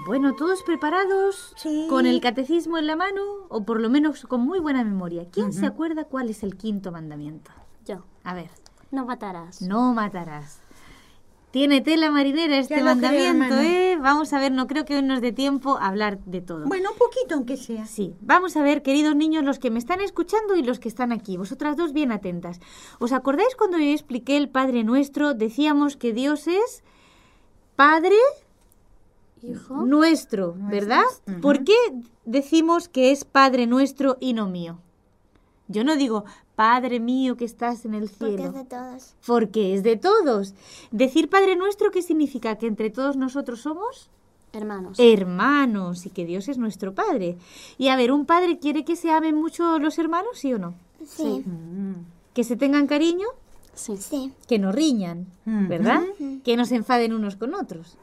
Bueno, ¿todos preparados? Sí. ¿Con el catecismo en la mano? O por lo menos con muy buena memoria. ¿Quién se acuerda cuál es el 5.º mandamiento? Yo. A ver. No matarás. No matarás. Tiene tela marinera este Ya lo mandamiento, creo, hermana. ¿eh? Vamos a ver, no creo que hoy nos dé tiempo a hablar de todo. Bueno, un poquito aunque sea. Sí, vamos a ver, queridos niños, los que me están escuchando y los que están aquí. Vosotras dos bien atentas. ¿Os acordáis cuando yo expliqué el Padre Nuestro? Decíamos que Dios es Padre Hijo. nuestro, ¿verdad? Ujú. ¿Por qué decimos que es Padre nuestro y no mío? Yo no digo, Padre mío que estás en el cielo. Porque es de todos. Porque es de todos. Decir Padre nuestro, ¿qué significa? Que entre todos nosotros somos Hermanos. hermanos y que Dios es nuestro Padre. Y a ver, ¿un padre quiere que se amen mucho los hermanos, sí o no? Sí. Que se tengan cariño, Sí. Sí. que no riñan, Ujú. ¿verdad? Que no se enfaden unos con otros.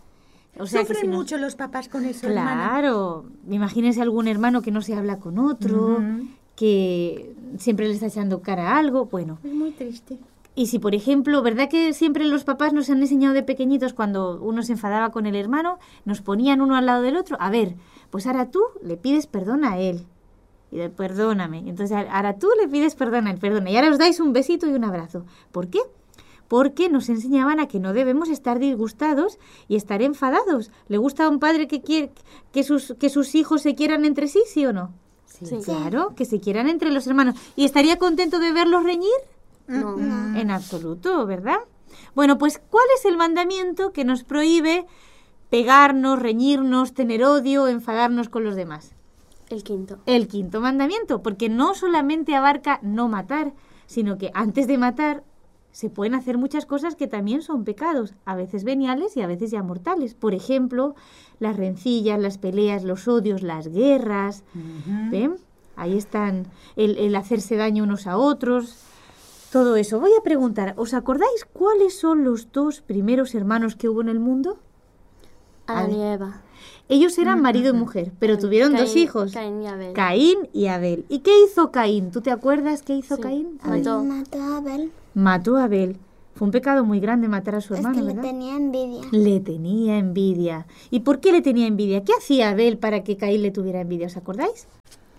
O sea, que Sufren si no- mucho los papás con eso, hermana. Claro, imagínense algún hermano que no se habla con otro, Ujú. que siempre le está echando cara a algo, bueno. Es muy triste. Y si, por ejemplo, ¿verdad que siempre los papás nos han enseñado de pequeñitos cuando uno se enfadaba con el hermano, nos ponían uno al lado del otro? A ver, pues ahora tú le pides perdón a él. Y de, perdóname. Entonces ahora tú le pides perdón a él, perdona. Y ahora os dais un besito y un abrazo. ¿Por qué? Porque nos enseñaban a que no debemos estar disgustados y estar enfadados. ¿Le gusta a un padre que quiere que sus hijos se quieran entre sí, sí o no? Sí. Claro, que se quieran entre los hermanos. ¿Y estaría contento de verlos reñir? No. En absoluto, ¿verdad? Bueno, pues ¿cuál es el mandamiento que nos prohíbe pegarnos, reñirnos, tener odio, enfadarnos con los demás? El 5.º. El 5.º mandamiento, porque no solamente abarca no matar, sino que antes de matar se pueden hacer muchas cosas que también son pecados, a veces veniales y a veces ya mortales. Por ejemplo, las rencillas, las peleas, los odios, las guerras. ¿Ven? Ahí están el hacerse daño unos a otros. Todo eso. Voy a preguntar, ¿os acordáis cuáles son los 2 primeros hermanos que hubo en el mundo? Adán y Eva. Ellos eran marido y mujer, pero tuvieron 2 hijos. Caín y Abel. Caín y Abel. ¿Y qué hizo Caín? ¿Tú te acuerdas qué hizo Sí, Caín? A ver. mató. Mató a Abel. Mató a Abel. Fue un pecado muy grande matar a su Es hermano, que le ¿verdad? tenía envidia. Le tenía envidia. ¿Y por qué le tenía envidia? ¿Qué hacía Abel para que Caín le tuviera envidia? ¿Os acordáis?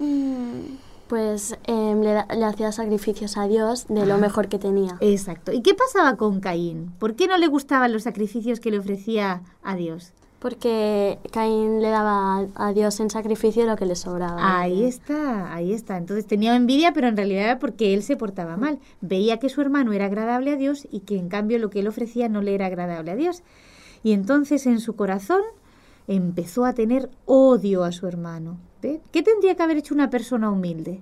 Pues le hacía sacrificios a Dios de lo mejor que tenía. Exacto. ¿Y qué pasaba con Caín? ¿Por qué no le gustaban los sacrificios que le ofrecía a Dios? Porque Caín le daba a Dios en sacrificio lo que le sobraba. Ahí está, ahí está. Entonces tenía envidia, pero en realidad era porque él se portaba mal. Veía que su hermano era agradable a Dios y que en cambio lo que él ofrecía no le era agradable a Dios. Y entonces en su corazón empezó a tener odio a su hermano. ¿Ve? ¿Qué tendría que haber hecho una persona humilde?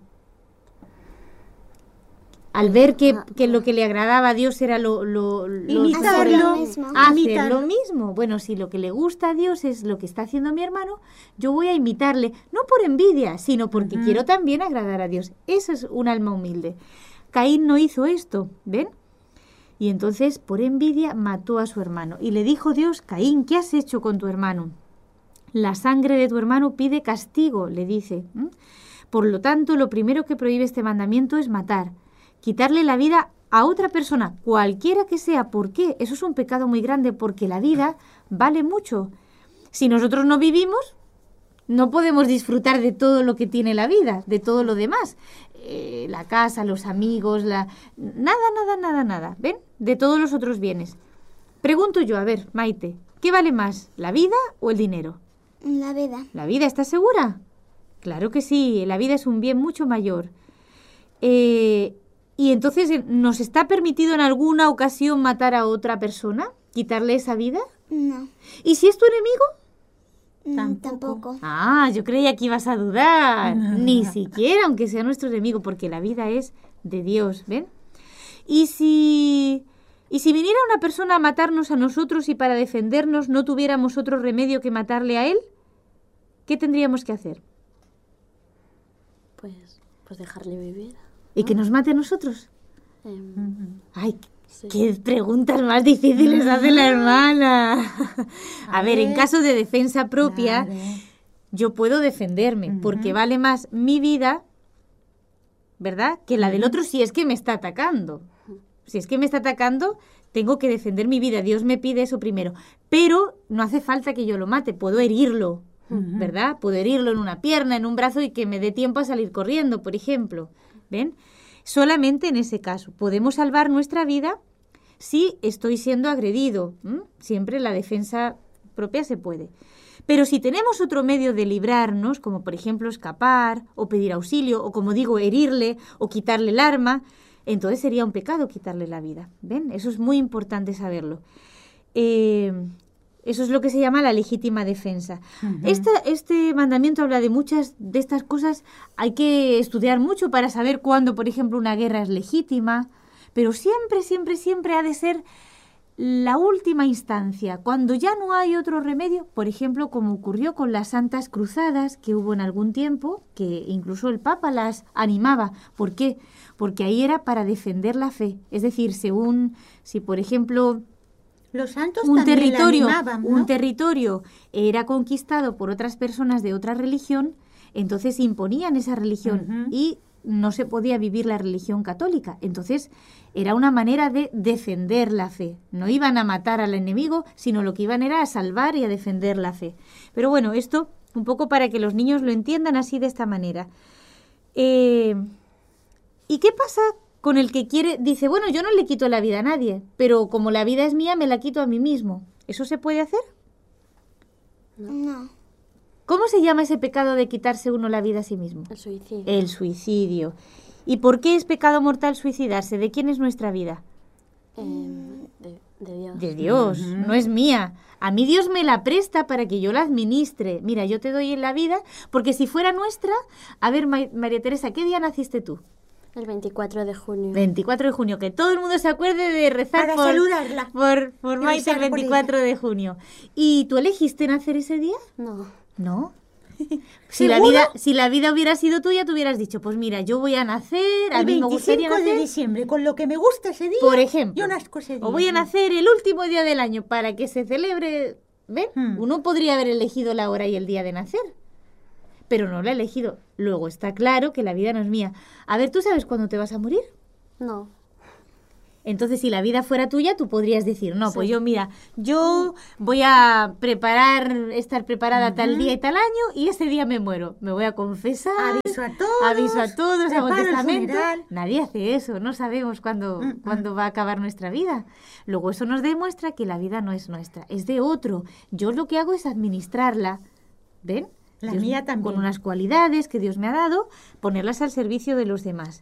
Al ver que lo que le agradaba a Dios era lo Imitarlo. Hacer lo mismo. hacer Imitarlo. lo mismo. Bueno, si lo que le gusta a Dios es lo que está haciendo mi hermano, yo voy a imitarle, no por envidia, sino porque quiero también agradar a Dios. Eso es un alma humilde. Caín no hizo esto, ¿ven? Y entonces, por envidia, mató a su hermano. Y le dijo Dios, Caín, ¿qué has hecho con tu hermano? La sangre de tu hermano pide castigo, le dice. Por lo tanto, lo primero que prohíbe este mandamiento es matar. Quitarle la vida a otra persona, cualquiera que sea. ¿Por qué? Eso es un pecado muy grande, porque la vida vale mucho. Si nosotros no vivimos, no podemos disfrutar de todo lo que tiene la vida, de todo lo demás. La casa, los amigos, nada. ¿Ven? De todos los otros bienes. Pregunto yo, a ver, Maite, ¿qué vale más, la vida o el dinero? La vida. ¿La vida? ¿Estás segura? Claro que sí, la vida es un bien mucho mayor. Y entonces, ¿nos está permitido en alguna ocasión matar a otra persona? ¿Quitarle esa vida? No. ¿Y si es tu enemigo? Tampoco. Ah, yo creía que ibas a dudar. Ni siquiera, aunque sea nuestro enemigo, porque la vida es de Dios, ¿ven? ¿Y si viniera una persona a matarnos a nosotros y para defendernos no tuviéramos otro remedio que matarle a él? ¿Qué tendríamos que hacer? Pues dejarle vivir. ¿Y que nos mate a nosotros? Ay, Sí. qué preguntas más difíciles hace la hermana. A ver, en caso de defensa propia, Claro. yo puedo defenderme, porque vale más mi vida, ¿verdad?, que la del otro si es que me está atacando. Si es que me está atacando, tengo que defender mi vida. Dios me pide eso primero. Pero no hace falta que yo lo mate, puedo herirlo, ¿verdad? Puedo herirlo en una pierna, en un brazo y que me dé tiempo a salir corriendo, por ejemplo. ¿Ven? Solamente en ese caso. Podemos salvar nuestra vida si estoy siendo agredido. Siempre la defensa propia se puede. Pero si tenemos otro medio de librarnos, como por ejemplo escapar o pedir auxilio, o como digo, herirle o quitarle el arma, entonces sería un pecado quitarle la vida. ¿Ven? Eso es muy importante saberlo. Eso es lo que se llama la legítima defensa. Este mandamiento habla de muchas de estas cosas. Hay que estudiar mucho para saber cuándo, por ejemplo, una guerra es legítima, pero siempre, siempre, siempre ha de ser la última instancia, cuando ya no hay otro remedio, por ejemplo, como ocurrió con las Santas Cruzadas que hubo en algún tiempo, que incluso el Papa las animaba. ¿Por qué? Porque ahí era para defender la fe. Es decir, según, si por ejemplo los santos también la animaban, ¿no? un territorio era conquistado por otras personas de otra religión, entonces imponían esa religión y no se podía vivir la religión católica. Entonces era una manera de defender la fe. No iban a matar al enemigo, sino lo que iban era a salvar y a defender la fe. Pero bueno, esto un poco para que los niños lo entiendan así de esta manera. ¿Y qué pasa con el que quiere? Dice, bueno, yo no le quito la vida a nadie, pero como la vida es mía, me la quito a mí mismo. ¿Eso se puede hacer? No. ¿Cómo se llama ese pecado de quitarse uno la vida a sí mismo? El suicidio. El suicidio. ¿Y por qué es pecado mortal suicidarse? ¿De quién es nuestra vida? De Dios. De Dios, no es mía. A mí Dios me la presta para que yo la administre. Mira, yo te doy en la vida, porque si fuera nuestra... A ver, María Teresa, ¿qué día naciste tú? El 24 de junio. 24 de junio, que todo el mundo se acuerde de rezar Para saludarla. por Maite el 24 de junio. ¿Y tú elegiste nacer ese día? No. ¿No? Si la vida hubiera sido tuya, tú hubieras dicho, pues mira, yo voy a nacer, a El mí me gustaría 25 de nacer, diciembre, con lo que me gusta ese día, por ejemplo, yo nazco ese día. o voy a nacer el último día del año para que se celebre. ¿Ven? Uno podría haber elegido la hora y el día de nacer, pero no lo ha elegido. Luego está claro que la vida no es mía. A ver, ¿tú sabes cuándo te vas a morir? No. Entonces, si la vida fuera tuya, tú podrías decir, no, pues yo, mira, yo voy a estar preparada tal día y tal año, y ese día me muero. Me voy a confesar. Aviso a todos. Hago preparo el testamento. funeral. Nadie hace eso, no sabemos cuándo va a acabar nuestra vida. Luego eso nos demuestra que la vida no es nuestra, es de otro. Yo lo que hago es administrarla, ¿ven? La Dios, mía también. con unas cualidades que Dios me ha dado, ponerlas al servicio de los demás.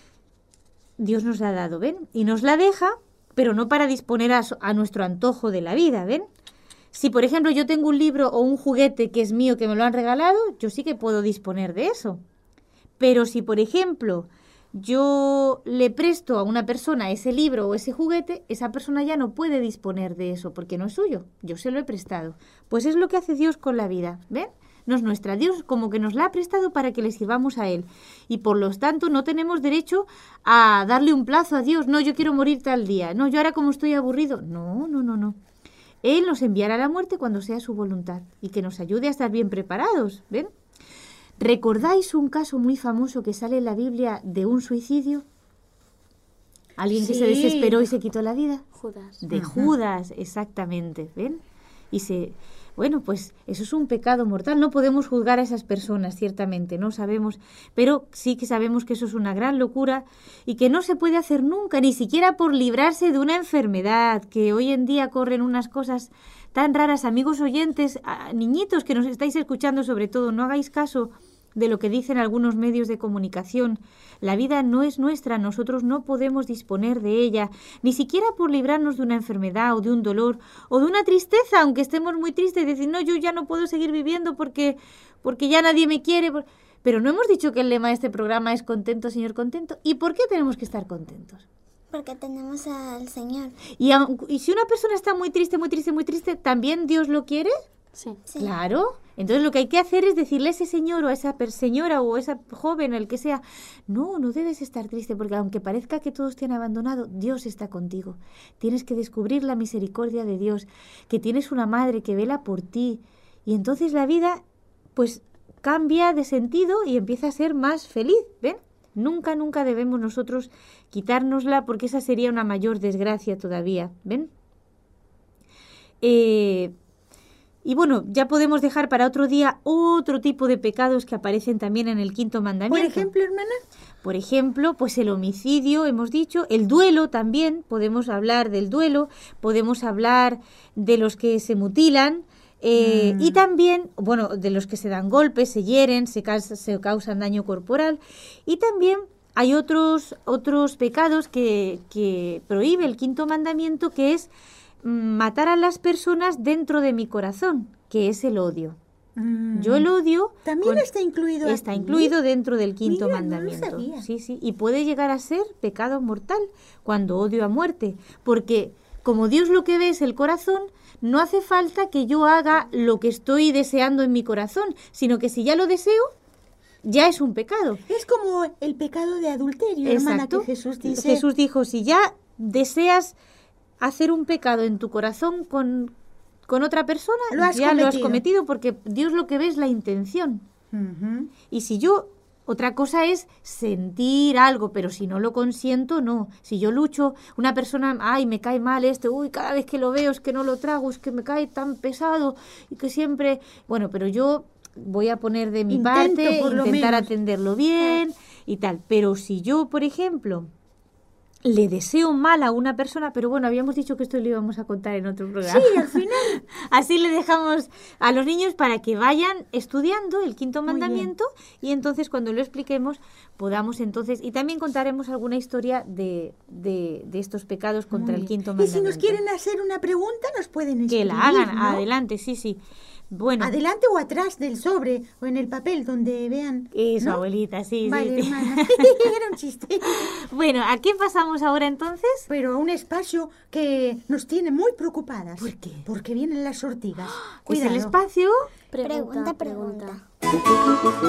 Dios nos la ha dado, ¿ven? Y nos la deja, pero no para disponer a nuestro antojo de la vida, ¿ven? Si, por ejemplo, yo tengo un libro o un juguete que es mío, que me lo han regalado, yo sí que puedo disponer de eso. Pero si, por ejemplo, yo le presto a una persona ese libro o ese juguete, esa persona ya no puede disponer de eso porque no es suyo. Yo se lo he prestado. Pues es lo que hace Dios con la vida, ¿ven? No es nuestra. Dios como que nos la ha prestado para que le sirvamos a Él. Y por lo tanto no tenemos derecho a darle un plazo a Dios. No, yo quiero morir tal día. No, yo ahora como estoy aburrido. No. Él nos enviará a la muerte cuando sea su voluntad. Y que nos ayude a estar bien preparados. ¿Ven? ¿Recordáis un caso muy famoso que sale en la Biblia de un suicidio? ¿Alguien que se desesperó y se quitó la vida? Judas. De Judas, exactamente. ¿Ven? Bueno, pues eso es un pecado mortal. No podemos juzgar a esas personas, ciertamente, no sabemos, pero sí que sabemos que eso es una gran locura y que no se puede hacer nunca, ni siquiera por librarse de una enfermedad, que hoy en día corren unas cosas tan raras. Amigos oyentes, niñitos que nos estáis escuchando sobre todo, no hagáis caso de lo que dicen algunos medios de comunicación. La vida no es nuestra, nosotros no podemos disponer de ella, ni siquiera por librarnos de una enfermedad o de un dolor o de una tristeza, aunque estemos muy tristes y decir, no, yo ya no puedo seguir viviendo porque ya nadie me quiere. Pero no hemos dicho que el lema de este programa es contento, Señor, contento. ¿Y por qué tenemos que estar contentos? Porque tenemos al Señor. Y si una persona está muy triste, ¿también Dios lo quiere? Sí. Sí. Claro. Entonces lo que hay que hacer es decirle a ese señor o a esa señora o a esa joven, el que sea, no debes estar triste porque aunque parezca que todos te han abandonado, Dios está contigo. Tienes que descubrir la misericordia de Dios, que tienes una madre que vela por ti. Y entonces la vida pues cambia de sentido y empieza a ser más feliz, ¿ven? Nunca, nunca debemos nosotros quitárnosla porque esa sería una mayor desgracia todavía. ¿Ven? Y bueno, ya podemos dejar para otro día otro tipo de pecados que aparecen también en el 5º mandamiento. Por ejemplo, hermana. Por ejemplo, pues el homicidio, hemos dicho, el duelo también, podemos hablar del duelo, podemos hablar de los que se mutilan, y también, bueno, de los que se dan golpes, se hieren, se causan daño corporal, y también hay otros pecados que prohíbe el 5º mandamiento, que es matar a las personas dentro de mi corazón, que es el odio. Yo el odio también está incluido dentro del 5º mandamiento. No lo sabía. Sí, sí, y puede llegar a ser pecado mortal cuando odio a muerte, porque como Dios lo que ve es el corazón, no hace falta que yo haga lo que estoy deseando en mi corazón, sino que si ya lo deseo, ya es un pecado. Es como el pecado de adulterio, hermana, que Jesús dice. Jesús dijo, si ya deseas hacer un pecado en tu corazón con otra persona, lo has cometido, porque Dios lo que ve es la intención. Y si yo, otra cosa es sentir algo, pero si no lo consiento, no. Si yo lucho, una persona, ay, me cae mal cada vez que lo veo es que no lo trago, es que me cae tan pesado y que siempre... Bueno, pero yo voy a poner de mi parte, intentar atenderlo bien y tal. Pero si yo, por ejemplo, le deseo mal a una persona, pero bueno, habíamos dicho que esto lo íbamos a contar en otro programa. Sí, al final. Así le dejamos a los niños para que vayan estudiando el 5º mandamiento y entonces cuando lo expliquemos podamos entonces... Y también contaremos alguna historia de estos pecados contra el 5º mandamiento. Y si nos quieren hacer una pregunta, nos pueden escribir, que la hagan, ¿no? Adelante, sí, sí. Bueno. Adelante o atrás del sobre o en el papel donde vean. Eso, ¿no? Abuelita, sí. Vale, sí. hermana. Era un chiste. Bueno, ¿a qué pasamos ahora entonces? Pero a un espacio que nos tiene muy preocupadas. ¿Por qué? Porque vienen las ortigas. ¿Es el espacio? Pregunta.